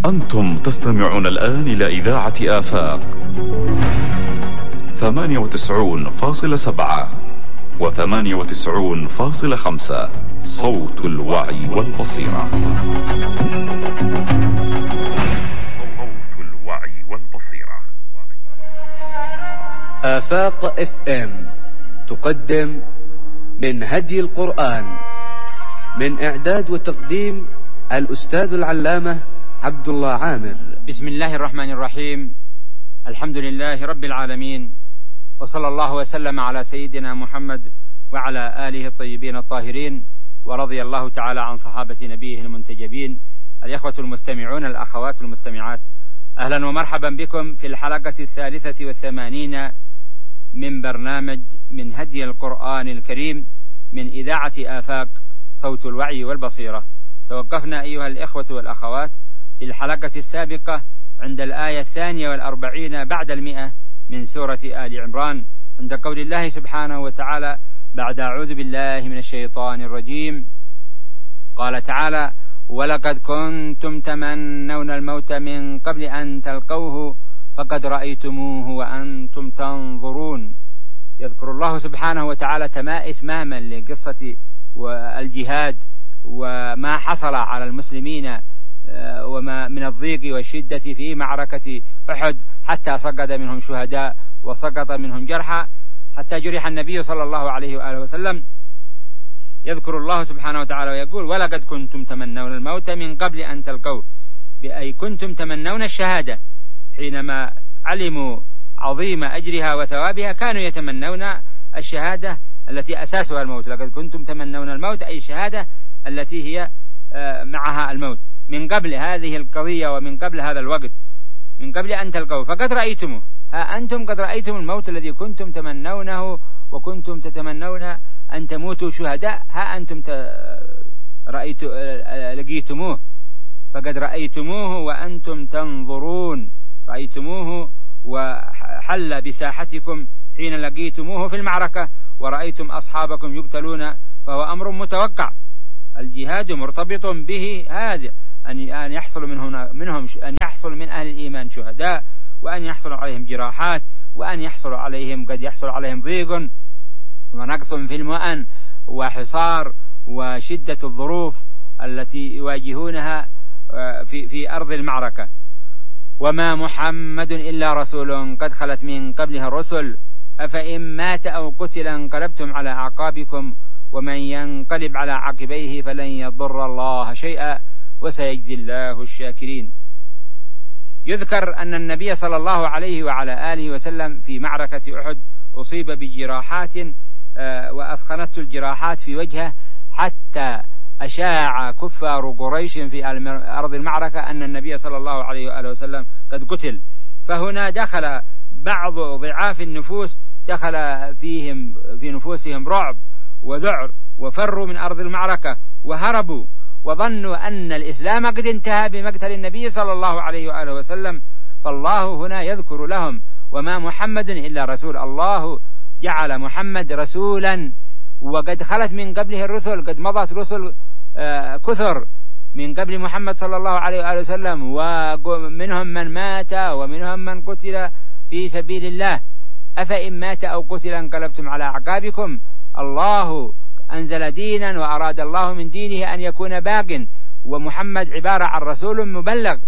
أنتم تستمعون الآن إلى إذاعة آفاق 98.7 و98.5 صوت الوعي والبصيرة. صوت الوعي والبصيرة. آفاق FM تقدم من هدي القرآن، من إعداد وتقديم الأستاذ العلامة عبد الله عامر. بسم الله الرحمن الرحيم. الحمد لله رب العالمين، وصلى الله وسلم على سيدنا محمد وعلى آله الطيبين الطاهرين، ورضي الله تعالى عن صحابة نبيه المنتجبين. الإخوة المستمعون، الأخوات المستمعات، أهلا ومرحبا بكم في الحلقة 83 من برنامج من هدي القرآن الكريم من إذاعة آفاق صوت الوعي والبصيرة. توقفنا أيها الإخوة والأخوات في الحلقة السابقة عند الآية 42 بعد 100 من سورة آل عمران، عند قول الله سبحانه وتعالى بعد أعوذ بالله من الشيطان الرجيم. قال تعالى: ولقد كنتم تمنون الموت من قبل أن تلقوه فقد رأيتموه وأنتم تنظرون. يذكر الله سبحانه وتعالى إتماما لقصة الجهاد وما حصل على المسلمين وما من الضيق والشدة في معركة أحد، حتى سقط منهم شهداء وسقط منهم جرحى، حتى جرح النبي صلى الله عليه وآله وسلم. يذكر الله سبحانه وتعالى ويقول: ولقد كنتم تمنون الموت من قبل أن تلقوه، بأي كنتم تمنون الشهادة. حينما علموا عظيم أجرها وثوابها كانوا يتمنون الشهادة التي أساسها الموت. لقد كنتم تمنون الموت أي الشهادة التي هي معها الموت، من قبل هذه القضية ومن قبل هذا الوقت، من قبل أن تلقوه فقد رأيتموه. ها أنتم قد رأيتم الموت الذي كنتم تمنونه وكنتم تتمنون أن تموتوا شهداء، ها أنتم لقيتموه، فقد رأيتموه وأنتم تنظرون. رأيتموه وحل بساحتكم حين لقيتموه في المعركة، ورأيتم أصحابكم يقتلون، فهو أمر متوقع. الجهاد مرتبط به هذا، أن يحصل منهم أن يحصل من أهل الإيمان شهداء، وأن يحصل عليهم جراحات، وأن يحصل عليهم قد يحصل عليهم ضيق ونقص في المؤن وحصار وشدة الظروف التي يواجهونها في أرض المعركة. وما محمد إلا رسول قد خلت من قبلها الرسل أفإن مات أو قتل انقلبتم على أعقابكم ومن ينقلب على عقبيه فلن يضر الله شيئا وسيجزي الله الشاكرين. يذكر أن النبي صلى الله عليه وعلى آله وسلم في معركة أحد أصيب بجراحات وأثخنته الجراحات في وجهه، حتى أشاع كفار قريش في أرض المعركة أن النبي صلى الله عليه وآله وسلم قد قتل. فهنا دخل بعض ضعاف النفوس، دخل في نفوسهم رعب وذعر، وفروا من أرض المعركة وهربوا، وظنوا أن الإسلام قد انتهى بمقتل النبي صلى الله عليه وآله وسلم. فالله هنا يذكر لهم: وما محمد إلا رسول. الله جعل محمد رسولا، وقد خلت من قبله الرسل، قد مضت رسل كثر من قبل محمد صلى الله عليه وآله وسلم، ومنهم من مات ومنهم من قتل في سبيل الله. أفإن مات أو قتل انقلبتم على أعقابكم. الله أنزل دينا وأراد الله من دينه أن يكون باق، ومحمد عبارة عن رسول مبلغ.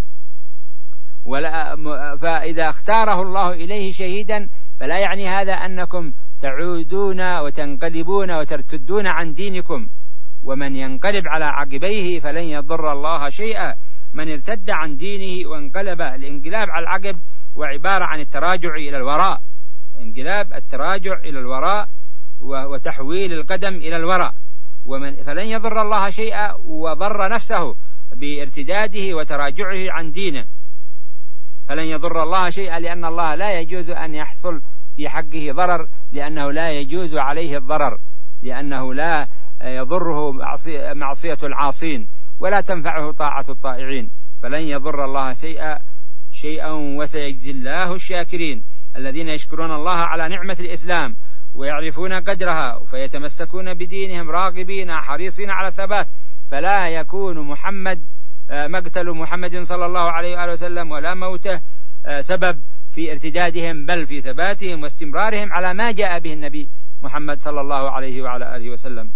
فإذا اختاره الله إليه شهيدا فلا يعني هذا أنكم تعودون وتنقلبون وترتدون عن دينكم. ومن ينقلب على عقبيه فلن يضر الله شيئا. من ارتد عن دينه وانقلب، الانقلاب على العقب وعبارة عن التراجع إلى الوراء، انقلاب التراجع إلى الوراء وتحويل القدم إلى الوراء. فلن يضر الله شيئا، وضر نفسه بارتداده وتراجعه عن دينه. فلن يضر الله شيئا، لأن الله لا يجوز أن يحصل في حقه ضرر، لأنه لا يجوز عليه الضرر، لأنه لا يضره معصية العاصين ولا تنفعه طاعة الطائعين. فلن يضر الله شيئا وسيجزي الله الشاكرين، الذين يشكرون الله على نعمة الإسلام ويعرفون قدرها فيتمسكون بدينهم راغبين حريصين على الثبات. فلا يكون محمد مقتل محمد صلى الله عليه وآله وسلم ولا موته سبب في ارتدادهم، بل في ثباتهم واستمرارهم على ما جاء به النبي محمد صلى الله عليه وعلى آله وسلم.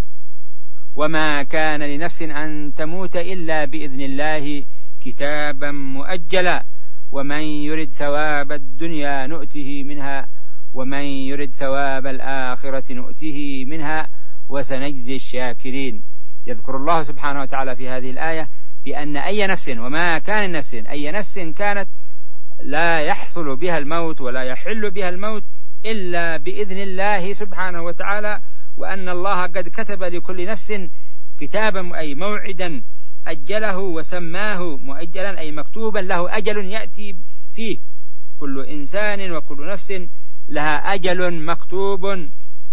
وما كان لنفس أن تموت إلا بإذن الله كتابا مؤجلا ومن يرد ثواب الدنيا نؤته منها ومن يرد ثواب الآخرة نؤته منها وسنجزي الشاكرين. يذكر الله سبحانه وتعالى في هذه الآية بأن أي نفس، وما كان نفس، أي نفس كانت لا يحصل بها الموت ولا يحل بها الموت إلا بإذن الله سبحانه وتعالى، وأن الله قد كتب لكل نفس كتابا أي موعدا أجله وسماه مؤجلا أي مكتوبا له أجل يأتي فيه. كل إنسان وكل نفس لها أجل مكتوب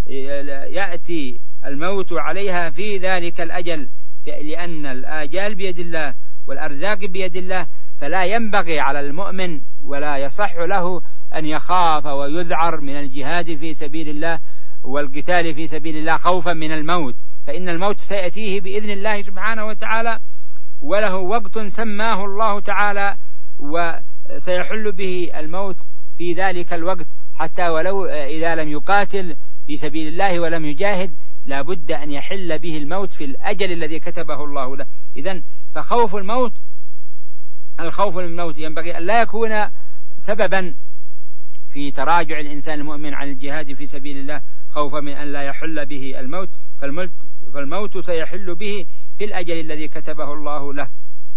يأتي الموت عليها في ذلك الأجل، لأن الآجال بيد الله والأرزاق بيد الله، فلا ينبغي على المؤمن ولا يصح له أن يخاف ويذعر من الجهاد في سبيل الله والقتال في سبيل الله خوفا من الموت، فإن الموت سيأتيه بإذن الله سبحانه وتعالى، وله وقت سماه الله تعالى وسيحل به الموت في ذلك الوقت، حتى ولو إذا لم يقاتل في سبيل الله ولم يجاهد لا بد أن يحل به الموت في الأجل الذي كتبه الله له. إذن فخوف الموت، الخوف من الموت ينبغي أن لا يكون سببا في تراجع الإنسان المؤمن عن الجهاد في سبيل الله خوفا من أن لا يحل به الموت، فالموت سيحل به في الأجل الذي كتبه الله له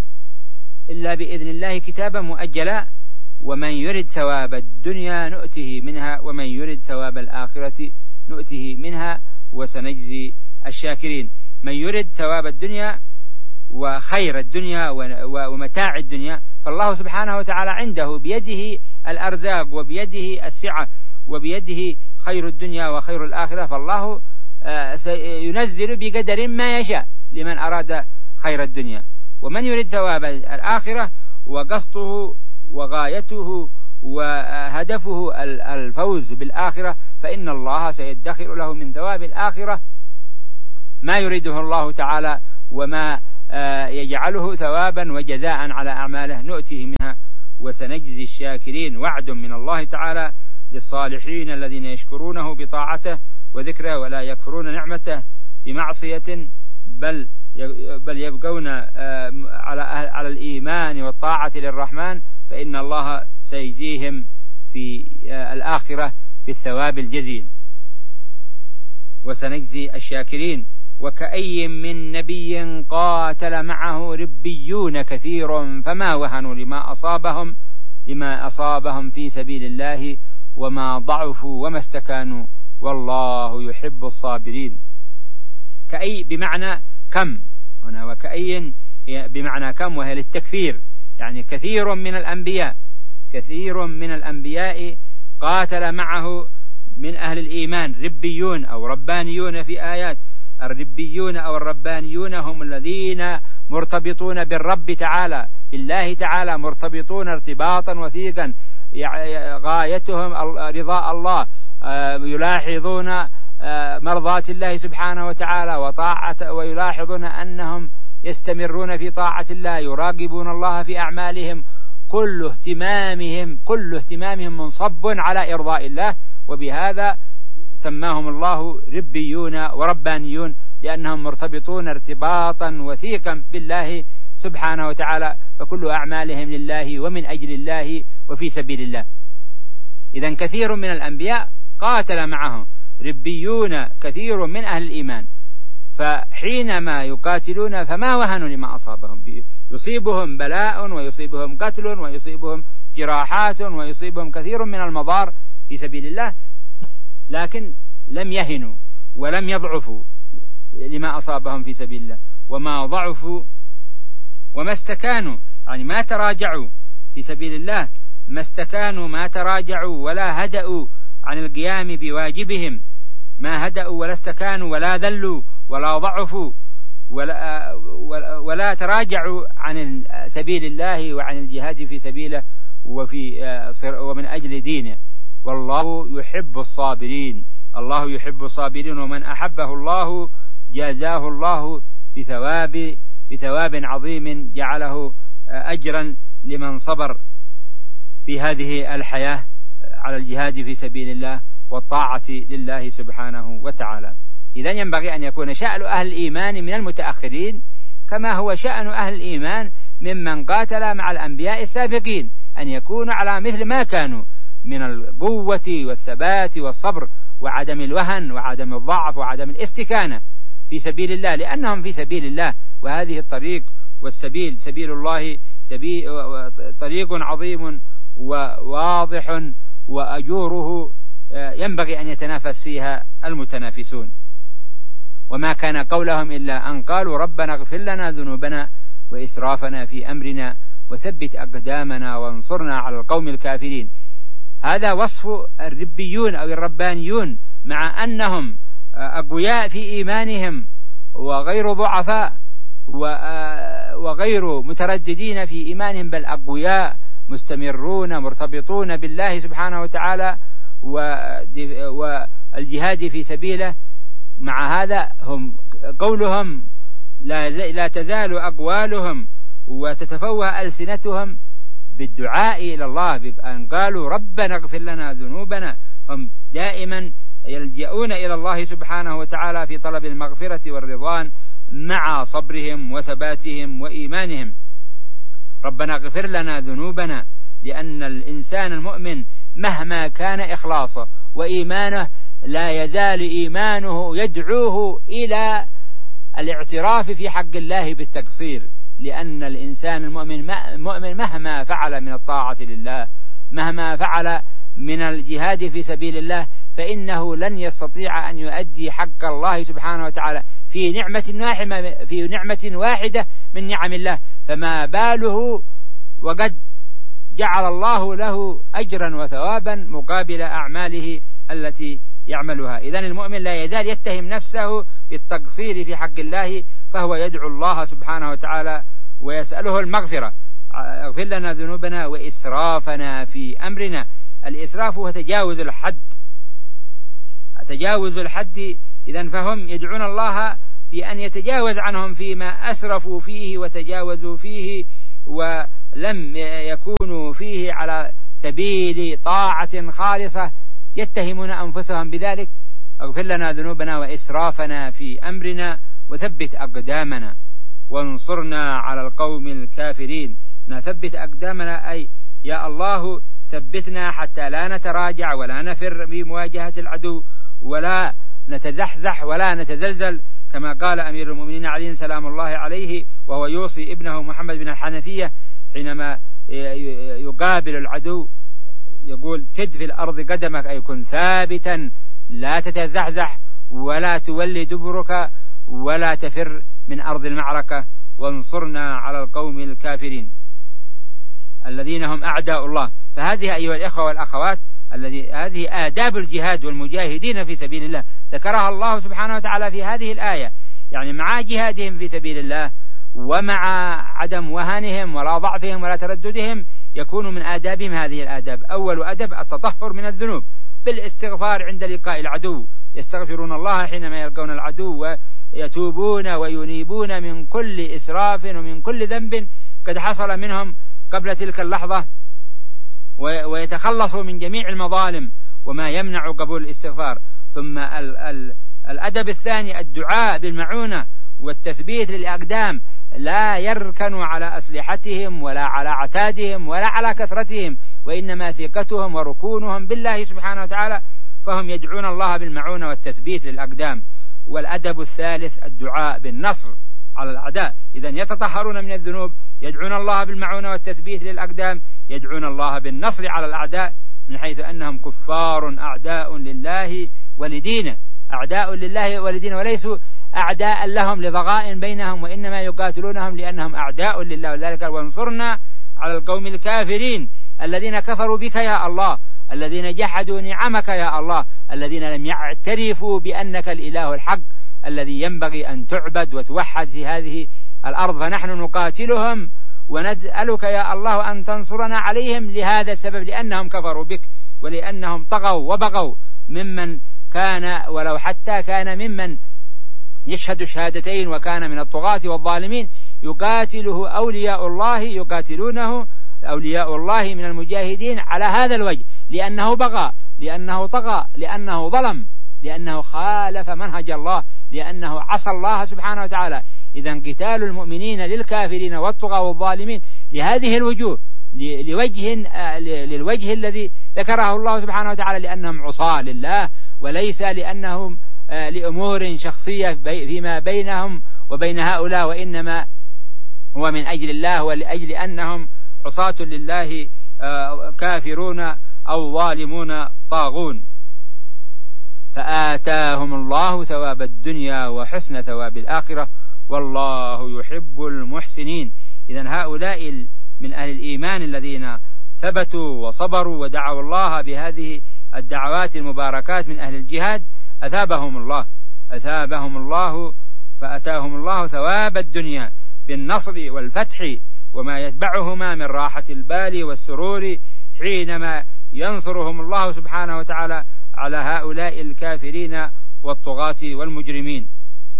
إلا بإذن الله كتابا مؤجلا ومن يرد ثواب الدنيا نؤته منها ومن يرد ثواب الآخرة نؤته منها وسنجزي الشاكرين. من يرد ثواب الدنيا وخير الدنيا ومتاع الدنيا، فالله سبحانه وتعالى عنده بيده الأرزاق وبيده السعة وبيده خير الدنيا وخير الآخرة، فالله سينزل بقدر ما يشاء لمن أراد خير الدنيا. ومن يريد ثواب الآخرة وقصده وغايته وهدفه الفوز بالآخرة، فإن الله سيدخر له من ثواب الآخرة ما يريده الله تعالى وما يجعله ثوابا وجزاء على أعماله نؤته منها وسنجزي الشاكرين. وعد من الله تعالى للصالحين الذين يشكرونه بطاعته وذكره ولا يكفرون نعمته بمعصية بل يبقون على الإيمان والطاعة للرحمن، فإن الله سيجزيهم في الآخرة بالثواب الجزيل. وسنجزي الشاكرين. وكأي من نبي قاتل معه ربيون كثير فما وهنوا لما أصابهم في سبيل الله وما ضعفوا وما استكانوا والله يحب الصابرين. كأي بمعنى كم هنا، وكأي بمعنى كم وهي للتكثير، يعني كثير من الأنبياء قاتل معه من أهل الإيمان ربيون أو ربانيون في آيات. الربيون أو الربانيون هم الذين مرتبطون بالرب تعالى بالله تعالى، مرتبطون ارتباطا وثيقا، غايتهم رضاء الله، يلاحظون مرضاة الله سبحانه وتعالى ويلاحظون أنهم يستمرون في طاعة الله، يراقبون الله في أعمالهم، كل اهتمامهم منصب على إرضاء الله، وبهذا سماهم الله ربيون وربانيون، لأنهم مرتبطون ارتباطا وثيقا بالله سبحانه وتعالى، فكل أعمالهم لله ومن أجل الله وفي سبيل الله. إذن كثير من الأنبياء قاتل معهم ربيون كثير من أهل الإيمان، فحينما يقاتلون فما وهنوا لما أصابهم، يصيبهم بلاء ويصيبهم قتل ويصيبهم جراحات ويصيبهم كثير من المضار في سبيل الله، لكن لم يهنوا ولم يضعفوا لما أصابهم في سبيل الله، وما ضعفوا وما استكانوا، يعني ما تراجعوا في سبيل الله، ما استكانوا ما تراجعوا ولا هدأوا عن القيام بواجبهم، ما هدأوا ولا استكانوا ولا ذلوا ولا ضعفوا ولا تراجعوا عن سبيل الله وعن الجهاد في سبيله ومن أجل دينه. والله يحب الصابرين، الله يحب الصابرين، ومن أحبه الله جازاه الله بثواب بثواب عظيم جعله أجرا لمن صبر في هذه الحياة على الجهاد في سبيل الله والطاعة لله سبحانه وتعالى. إذن ينبغي أن يكون شأن أهل الإيمان من المتأخرين كما هو شأن أهل الإيمان ممن قاتل مع الأنبياء السابقين، أن يكونوا على مثل ما كانوا من القوة والثبات والصبر وعدم الوهن وعدم الضعف وعدم الاستكانة في سبيل الله، لأنهم في سبيل الله، وهذه الطريق والسبيل سبيل الله طريق عظيم وواضح وأجوره ينبغي أن يتنافس فيها المتنافسون. وما كان قولهم إلا أن قالوا ربنا اغفر لنا ذنوبنا وإسرافنا في أمرنا وثبت أقدامنا وانصرنا على القوم الكافرين. هذا وصف الربيون أو الربانيون، مع أنهم أقوياء في إيمانهم وغير ضعفاء وغير مترددين في إيمانهم، بل أقوياء مستمرون مرتبطون بالله سبحانه وتعالى والجهاد في سبيله. مع هذا هم قولهم لا تزال أقوالهم وتتفوه ألسنتهم بالدعاء إلى الله، بأن قالوا ربنا اغفر لنا ذنوبنا. هم دائما يلجؤون إلى الله سبحانه وتعالى في طلب المغفرة والرضوان مع صبرهم وثباتهم وإيمانهم. ربنا اغفر لنا ذنوبنا، لأن الإنسان المؤمن مهما كان إخلاصه وإيمانه لا يزال إيمانه يدعوه إلى الاعتراف في حق الله بالتقصير، لأن الإنسان المؤمن مهما فعل من الطاعة لله، مهما فعل من الجهاد في سبيل الله، فإنه لن يستطيع أن يؤدي حق الله سبحانه وتعالى في نعمة واحدة من نعم الله، فما باله وقد جعل الله له أجرا وثوابا مقابل أعماله التي يعملها. إذن المؤمن لا يزال يتهم نفسه بالتقصير في حق الله، فهو يدعو الله سبحانه وتعالى ويسأله المغفرة. اغفر لنا ذنوبنا وإسرافنا في أمرنا. الإسراف هو تجاوز الحد. إذن فهم يدعون الله بأن يتجاوز عنهم فيما أسرفوا فيه وتجاوزوا فيه ولم يكونوا فيه على سبيل طاعة خالصة، يتهمون أنفسهم بذلك. اغفر لنا ذنوبنا وإسرافنا في أمرنا وثبت أقدامنا وانصرنا على القوم الكافرين. نثبت أقدامنا أي يا الله ثبتنا حتى لا نتراجع ولا نفر بمواجهة العدو ولا نتزحزح ولا نتزلزل، كما قال أمير المؤمنين علي سلام الله عليه وهو يوصي ابنه محمد بن الحنفية حينما يقابل العدو، يقول تد في الأرض قدمك، أي كن ثابتا لا تتزحزح ولا تولي دبرك ولا تفر من أرض المعركة، وانصرنا على القوم الكافرين الذين هم أعداء الله. فهذه أيها الإخوة والأخوات هذه آداب الجهاد والمجاهدين في سبيل الله، ذكرها الله سبحانه وتعالى في هذه الآية، يعني مع جهادهم في سبيل الله ومع عدم وهنهم ولا ضعفهم ولا ترددهم يكون من آدابهم هذه الآداب. أول أدب التطهر من الذنوب بالاستغفار عند لقاء العدو، يستغفرون الله حينما يلقون العدو ويتوبون وينيبون من كل إسراف ومن كل ذنب قد حصل منهم قبل تلك اللحظة، ويتخلصوا من جميع المظالم وما يمنع قبول الاستغفار. ثم الأدب الثاني الدعاء بالمعونة والتثبيت للأقدام، لا يركنوا على أسلحتهم ولا على عتادهم ولا على كثرتهم، وإنما ثقتهم وركونهم بالله سبحانه وتعالى، فهم يدعون الله بالمعونة والتثبيت للأقدام. والأدب الثالث الدعاء بالنصر على الأعداء، إذن يتطهرون من الذنوب، يدعون الله بالمعونة والتثبيت للأقدام، يدعون الله بالنصر على الأعداء، من حيث أنهم كفار أعداء لله ولدينه، أعداء لله ولدينه، وليسوا أعداء لهم لضغاء بينهم، وإنما يقاتلونهم لأنهم أعداء لله. ولذلك وانصرنا على القوم الكافرين الذين كفروا بك يا الله، الذين جحدوا نعمك يا الله، الذين لم يعترفوا بأنك الإله الحق الذي ينبغي أن تعبد وتوحد في هذه الأرض. فنحن نقاتلهم ونسألك يا الله أن تنصرنا عليهم لهذا السبب، لأنهم كفروا بك ولأنهم طغوا وبغوا ممن كان، ولو حتى كان ممن يشهد الشهادتين وكان من الطغاة والظالمين، يقاتله أولياء الله، يقاتلونه أولياء الله من المجاهدين على هذا الوجه، لأنه بغى، لأنه طغى، لأنه ظلم، لأنه خالف منهج الله، لأنه عصى الله سبحانه وتعالى. إذن قتال المؤمنين للكافرين والطغى والظالمين لهذه الوجوه، للوجه الذي ذكره الله سبحانه وتعالى، لأنهم عصاة لله، وليس لأنهم لأمور شخصية فيما بينهم وبين هؤلاء، وإنما هو من أجل الله ولأجل أنهم عصاة لله كافرون أو ظالمون طاغون. فآتاهم الله ثواب الدنيا وحسن ثواب الآخرة والله يحب المحسنين. إذن هؤلاء من أهل الإيمان الذين ثبتوا وصبروا ودعوا الله بهذه الدعوات المباركات من أهل الجهاد أثابهم الله فأتاهم الله ثواب الدنيا بالنصر والفتح وما يتبعهما من راحة البال والسرور حينما ينصرهم الله سبحانه وتعالى على هؤلاء الكافرين والطغاة والمجرمين.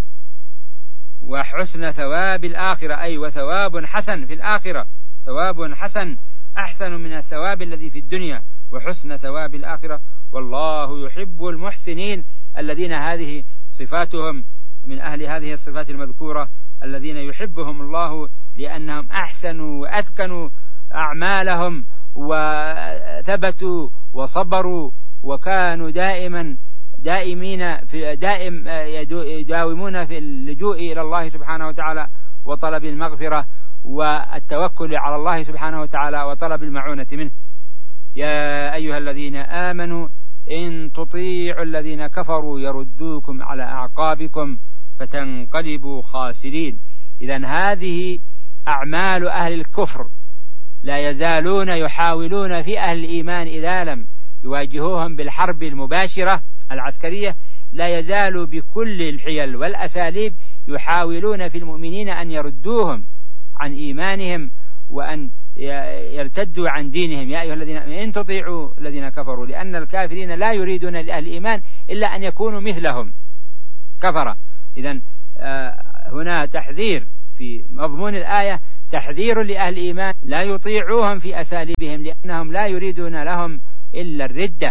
وحسن ثواب الآخرة، أي وثواب حسن في الآخرة، ثواب حسن أحسن من الثواب الذي في الدنيا، وحسن ثواب الآخرة والله يحب المحسنين، الذين هذه صفاتهم من أهل هذه الصفات المذكورة، الذين يحبهم الله لأنهم أحسنوا وأتقنوا أعمالهم وثبتوا وصبروا وكانوا يداومون في اللجوء إلى الله سبحانه وتعالى وطلب المغفرة والتوكل على الله سبحانه وتعالى وطلب المعونة منه. يا أيها الذين آمنوا إن تطيعوا الذين كفروا يردوكم على أعقابكم فتنقلبوا خاسرين. إذن هذه أعمال أهل الكفر، لا يزالون يحاولون في أهل الإيمان إذا لم يواجهوهم بالحرب المباشرة العسكرية، لا يزالوا بكل الحيل والأساليب يحاولون في المؤمنين أن يردوهم عن إيمانهم وأن يرتدوا عن دينهم. يا أيها الذين إن تطيعوا الذين كفروا، لأن الكافرين لا يريدون لأهل الإيمان إلا أن يكونوا مثلهم كفرة. إذن هنا تحذير في مضمون الآية، تحذير لأهل الإيمان لا يطيعوهم في أساليبهم، لأنهم لا يريدون لهم إلا الردة،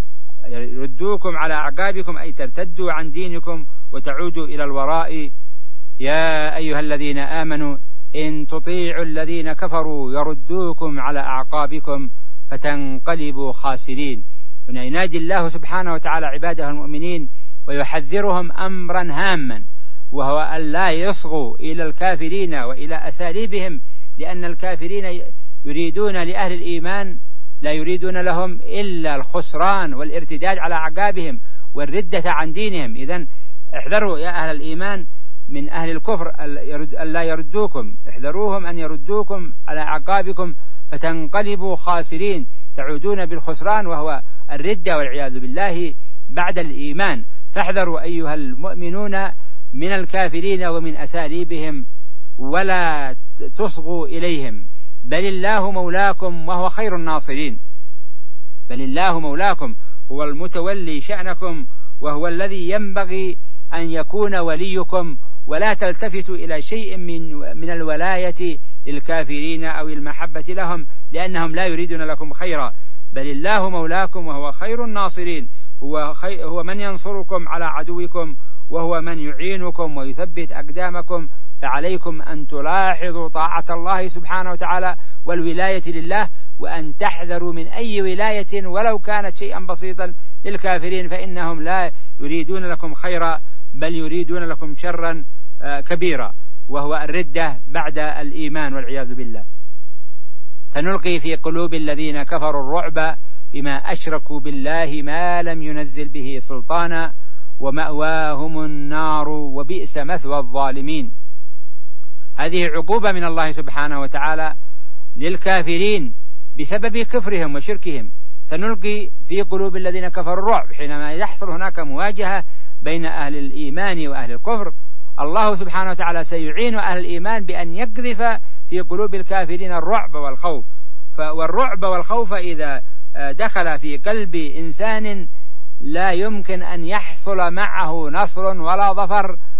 يردوكم على أعقابكم أي ترتدوا عن دينكم وتعودوا إلى الوراء. يا أيها الذين آمنوا إن تطيعوا الذين كفروا يردوكم على أعقابكم فتنقلبوا خاسرين. هنا ينادي الله سبحانه وتعالى عباده المؤمنين ويحذرهم أمرا هاما، وهو أن لا يصغوا إلى الكافرين وإلى أساليبهم، لأن الكافرين يريدون لأهل الإيمان لا يريدون لهم إلا الخسران والارتداد على أعقابهم والردة عن دينهم. إذن احذروا يا أهل الإيمان من أهل الكفر أن لا يردوكم، احذروهم أن يردوكم على أعقابكم فتنقلبوا خاسرين، تعودون بالخسران وهو الردة والعياذ بالله بعد الإيمان. فاحذروا أيها المؤمنون من الكافرين ومن أساليبهم ولا تصغوا إليهم، بل الله مولاكم وهو خير الناصرين. بل الله مولاكم، هو المتولي شأنكم وهو الذي ينبغي أن يكون وليكم، ولا تلتفتوا إلى شيء من الولاية للكافرين أو المحبة لهم، لأنهم لا يريدون لكم خيرا. بل الله مولاكم وهو خير الناصرين، هو من ينصركم على عدوكم وهو من يعينكم ويثبت أقدامكم. فعليكم أن تلاحظوا طاعة الله سبحانه وتعالى والولاية لله، وأن تحذروا من أي ولاية ولو كانت شيئا بسيطا للكافرين، فإنهم لا يريدون لكم خيرا بل يريدون لكم شرا كبيرا، وهو الردة بعد الإيمان والعياذ بالله. سنلقي في قلوب الذين كفروا الرعب بما أشركوا بالله ما لم ينزل به سلطانا ومأواهم النار وبئس مثوى الظالمين. هذه عقوبة من الله سبحانه وتعالى للكافرين بسبب كفرهم وشركهم. سنلقي في قلوب الذين كفروا الرعب حينما يحصل هناك مواجهة بين أهل الإيمان وأهل الكفر. الله سبحانه وتعالى سيعين أهل الإيمان بأن يقذف في قلوب الكافرين الرعب والخوف. والرعب والخوف إذا دخل في قلب إنسان لا يمكن أن يحصل معه نصر ولا ظفر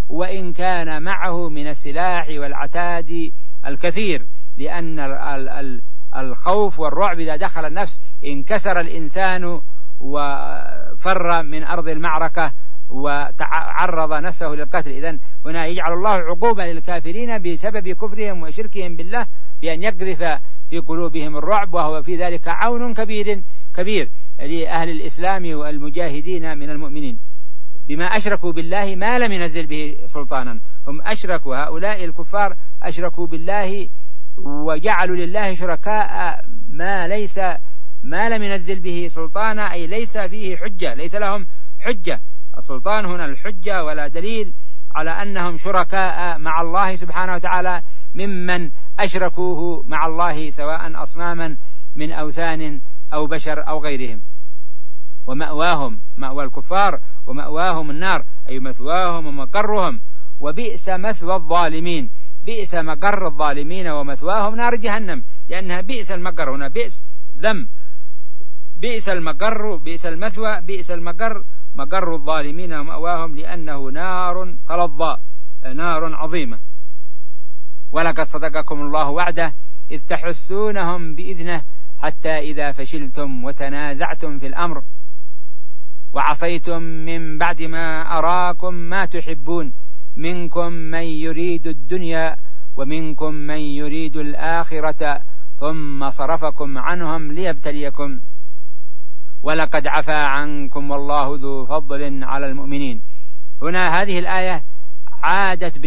وإن كان معه من السلاح والعتاد الكثير، لأن الخوف والرعب إذا دخل النفس انكسر الإنسان وفر من أرض المعركة وعرض نفسه للقتل. إذن هنا يجعل الله عقوبة للكافرين بسبب كفرهم وشركهم بالله بأن يقذف في قلوبهم الرعب، وهو في ذلك عون كبير لأهل الإسلام والمجاهدين من المؤمنين بما أشركوا بالله ما لم ينزل به سلطانا. هم أشركوا، هؤلاء الكفار أشركوا بالله وجعلوا لله شركاء ما لم ينزل به سلطانا، أي ليس فيه حجة، ليس لهم حجة. السلطان هنا الحجة ولا دليل على أنهم شركاء مع الله سبحانه وتعالى ممن أشركوه مع الله، سواء أصناما من أوثان أو بشر أو غيرهم. ومأواهم مأوى الكفار ومأواهم النار، أي مثواهم ومقرهم. وبئس مثوى الظالمين، بئس مقر الظالمين ومثواهم نار جهنم، لأنها بئس المقر، هنا بئس ذم، بئس المقر، بئس المثوى، بئس المقر، مقر الظالمين ومأواهم، لأنه نار تلظى، نار عظيمة. ولقد صدقكم الله وعده إذ تحسونهم بإذنه حتى إذا فشلتم وتنازعتم في الأمر وعصيتم من بعد ما أراكم ما تحبون منكم من يريد الدنيا ومنكم من يريد الآخرة ثم صرفكم عنهم ليبتليكم ولقد عفا عنكم والله ذو فضل على المؤمنين. هنا هذه الآية عادت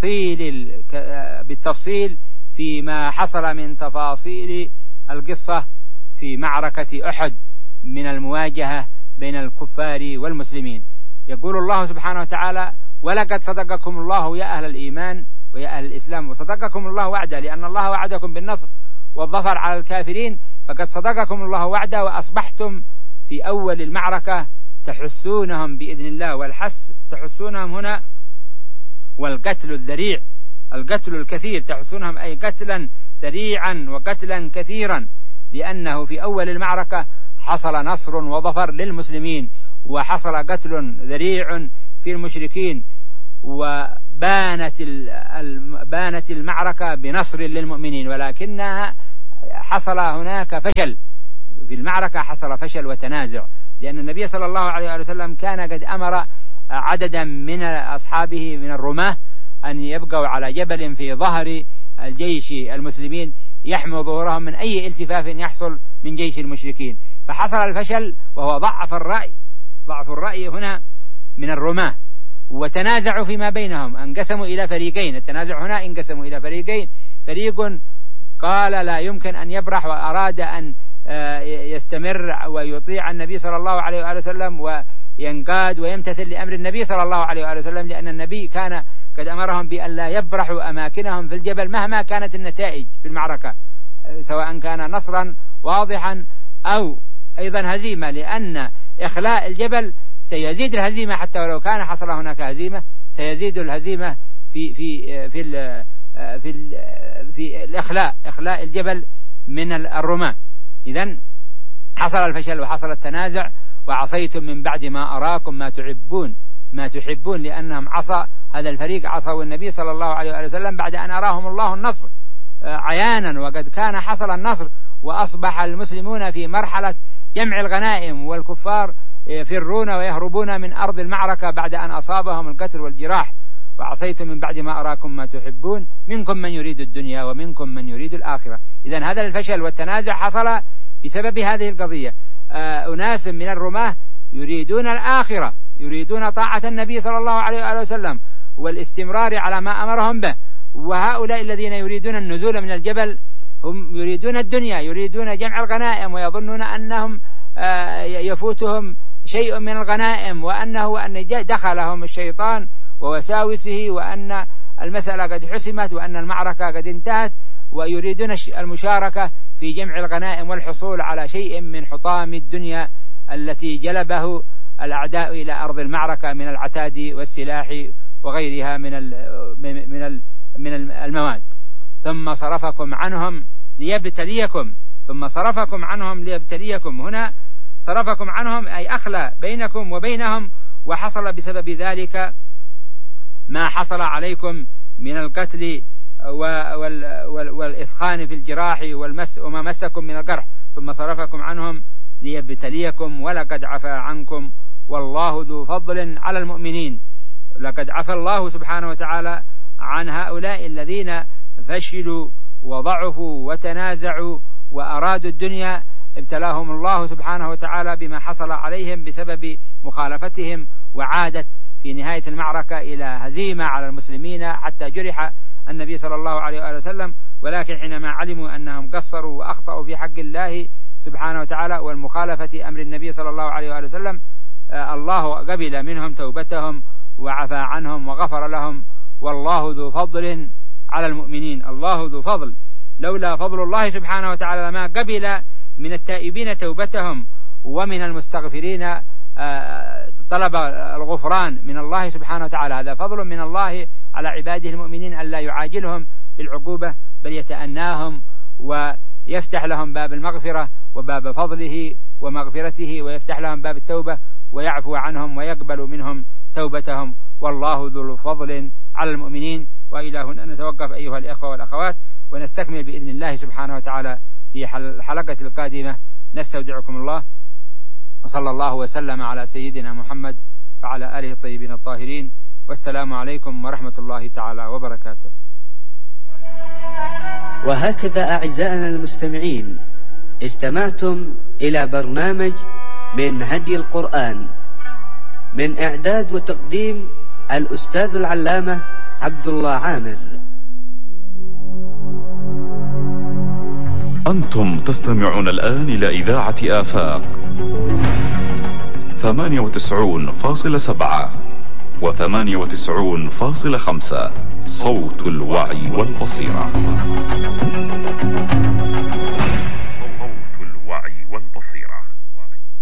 بالتفصيل فيما حصل من تفاصيل القصة في معركة أحد من المواجهة بين الكفار والمسلمين. يقول الله سبحانه وتعالى: ولقد صدقكم الله يا أهل الإيمان ويا أهل الإسلام، وصدقكم الله وعده، لأن الله وعدكم بالنصر والظفر على الكافرين، فقد صدقكم الله وعده وأصبحتم في أول المعركة تحسونهم بإذن الله. والحس تحسونهم هنا والقتل الذريع، القتل الكثير، تحسونهم أي قتلا ذريعا وقتلا كثيرا، لأنه في أول المعركة حصل نصر وظفر للمسلمين، وحصل قتل ذريع في المشركين، وبانت المعركة بنصر للمؤمنين، ولكنها حصل هناك فشل في المعركة، حصل فشل وتنازع، لأن النبي صلى الله عليه وسلم كان قد أمر عددا من أصحابه من الرماة أن يبقوا على جبل في ظهر الجيش المسلمين يحموا ظهورهم من أي التفاف يحصل من جيش المشركين، فحصل الفشل وهو ضعف الرأي هنا من الرماة، وتنازعوا فيما بينهم، انقسموا إلى فريقين. التنازع هنا انقسموا إلى فريقين، فريق قال لا يمكن أن يبرح وأراد أن يستمر ويطيع النبي صلى الله عليه وآله وسلم وينقاد ويمتثل لأمر النبي صلى الله عليه وآله وسلم، لأن النبي كان قد أمرهم بأن لا يبرحوا أماكنهم في الجبل مهما كانت النتائج في المعركة، سواء كان نصرا واضحا أو أيضا هزيمة، لأن إخلاء الجبل سيزيد الهزيمة، حتى ولو كان حصل هناك هزيمة سيزيد الهزيمة في إخلاء الجبل من الرماة. إذن حصل الفشل وحصل التنازع. وعصيتم من بعد ما أراكم ما تحبون، لأنهم هذا الفريق عصوا النبي صلى الله عليه وسلم بعد أن أراهم الله النصر عيانا، وقد كان حصل النصر، وأصبح المسلمون في مرحلة جمع الغنائم، والكفار يفرون ويهربون من أرض المعركة بعد أن أصابهم القتل والجراح. وعصيتم من بعد ما أراكم ما تحبون منكم من يريد الدنيا ومنكم من يريد الآخرة. إذن هذا الفشل والتنازع حصل بسبب هذه القضية. أناس من الرماة يريدون الآخرة، يريدون طاعة النبي صلى الله عليه وآله وسلم والاستمرار على ما أمرهم به، وهؤلاء الذين يريدون النزول من الجبل هم يريدون الدنيا، يريدون جمع الغنائم، ويظنون أنهم يفوتهم شيء من الغنائم، وأن دخلهم الشيطان ووساوسه، وأن المسألة قد حسمت، وأن المعركة قد انتهت، ويريدون المشاركة في جمع الغنائم والحصول على شيء من حطام الدنيا التي جلبه الأعداء إلى أرض المعركة من العتاد والسلاح وغيرها من المواد. ثم صرفكم عنهم ليبتليكم. هنا صرفكم عنهم أي أخلى بينكم وبينهم، وحصل بسبب ذلك ما حصل عليكم من القتل والإثخان في الجراح وما مسكم من الجرح ثم صرفكم عنهم ليبتليكم ولقد عفا عنكم والله ذو فضل على المؤمنين. لقد عفا الله سبحانه وتعالى عن هؤلاء الذين فشلوا وضعفوا وتنازعوا وأرادوا الدنيا، ابتلاهم الله سبحانه وتعالى بما حصل عليهم بسبب مخالفتهم، وعادت في نهاية المعركة إلى هزيمة على المسلمين حتى جرح النبي صلى الله عليه وآله وسلم. ولكن حينما علموا أنهم قصروا وأخطأوا في حق الله سبحانه وتعالى والمخالفة أمر النبي صلى الله عليه وآله وسلم، الله قبل منهم توبتهم وعفى عنهم وغفر لهم، والله ذو فضل على المؤمنين. الله ذو فضل، لولا فضل الله سبحانه وتعالى ما قبل من التائبين توبتهم ومن المستغفرين طلب الغفران من الله سبحانه وتعالى. هذا فضل من الله على عباده المؤمنين أن لا يعاجلهم بالعقوبة بل يتأناهم ويفتح لهم باب المغفرة وباب فضله ومغفرته، ويفتح لهم باب التوبة ويعفو عنهم ويقبل منهم توبتهم، والله ذو فضل على المؤمنين. وإلى هنا نتوقف أيها الإخوة والأخوات، ونستكمل بإذن الله سبحانه وتعالى في الحلقة القادمة. نستودعكم الله، وصلى الله وسلم على سيدنا محمد وعلى آله الطيبين الطاهرين، والسلام عليكم ورحمة الله تعالى وبركاته. وهكذا أعزائنا المستمعين، استمعتم إلى برنامج من هدي القرآن، من إعداد وتقديم الأستاذ العلامة عبد الله عامر. أنتم تستمعون الآن إلى إذاعة آفاق 98.7 و98.5 صوت الوعي والبصيرة. صوت الوعي والبصيرة.